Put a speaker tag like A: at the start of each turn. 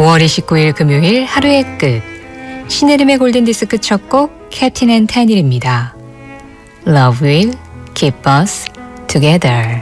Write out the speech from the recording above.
A: 5월 29일 금요일 하루의 끝. 신혜림의 골든디스크 첫 곡 캡틴 앤 타니입니다. Love will keep us together.